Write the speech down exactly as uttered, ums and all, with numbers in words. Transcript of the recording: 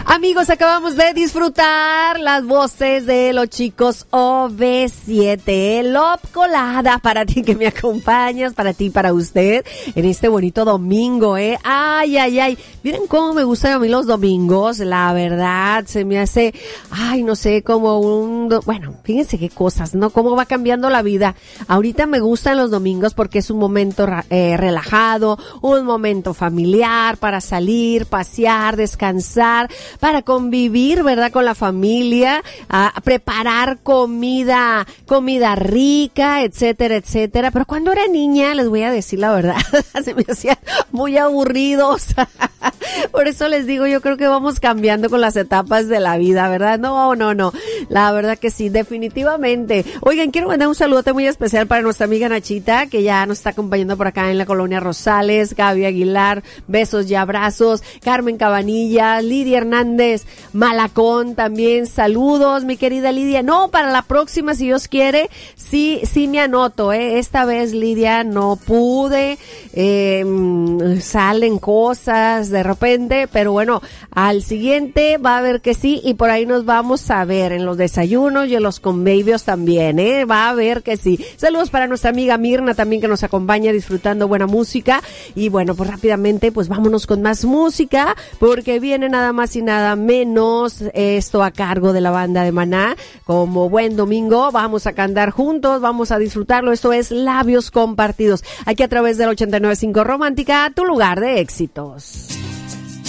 Amigos, acabamos de disfrutar las voces de los chicos O V siete. Love Colada, para ti que me acompañas, para ti, para usted, en este bonito domingo, ¿eh? Ay, ay, ay. Miren cómo me gustan a mí los domingos, la verdad, se me hace, ay, no sé, como un, bueno, fíjense qué cosas, ¿no? Cómo va cambiando la vida. Ahorita me gustan los domingos porque es un momento eh, relajado, un momento familiar para salir, pasear, descansar, para convivir, ¿verdad? Con la familia, a preparar comida, comida rica, etcétera, etcétera. Pero cuando era niña, les voy a decir la verdad, se me hacían muy aburridos. Por eso les digo, yo creo que vamos cambiando con las etapas de la vida, ¿verdad? No, no, no. La verdad que sí, definitivamente. Oigan, quiero mandar un saludote muy especial para nuestra amiga Nachita, que ya nos está acompañando por acá en la colonia Rosales, Gaby Aguilar, besos y abrazos, Carmen Cabanilla, Lidia Hernández, Malacón también, saludos, mi querida Lidia. No, para la próxima, si Dios quiere, sí, sí me anoto, ¿eh? Esta vez, Lidia, no pude, eh, salen cosas de repente, pero bueno, al siguiente va a ver que sí, y por ahí nos vamos a ver en los desayunos y en los convivios también, ¿eh? Va a ver que sí. Saludos para nuestra amiga Mirna también, que nos acompaña disfrutando buena música. Y bueno, pues rápidamente, pues vámonos con más música, porque viene nada más y nada menos esto a cargo de la banda de Maná. Como buen domingo, vamos a cantar juntos, vamos a disfrutarlo. Esto es Labios Compartidos, aquí a través del ochenta y nueve punto cinco Romántica, tu lugar de éxitos.